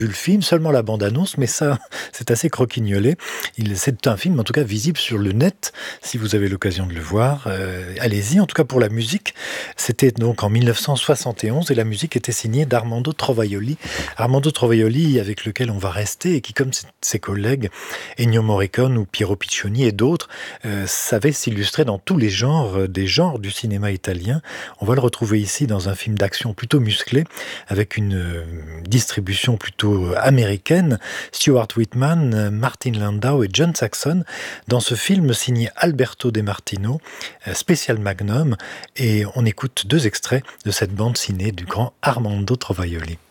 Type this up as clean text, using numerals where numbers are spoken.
vu le film, seulement la bande-annonce, mais ça, c'est assez croquignolé. C'est un film, en tout cas, visible sur le net, si vous avez l'occasion de le voir. Allez-y, en tout cas pour la musique. C'était donc en 1971 et la musique était signée d'Armando Trovaioli. Armando Trovaioli, avec lequel on va rester et qui, comme ses collègues, Ennio Morricone ou Piero Piccioni et d'autres, savait s'illustrer dans tous les genres, des genres du cinéma italien. On va le retrouver ici dans un film d'action plutôt musclé, avec une distribution plutôt américaine. Stuart Whitman, Martin Landau et John Saxon, dans ce film signé Alberto De Martino, spécial Magnum, et on écoute 2 extraits de cette bande ciné du grand Armando Trovaioli.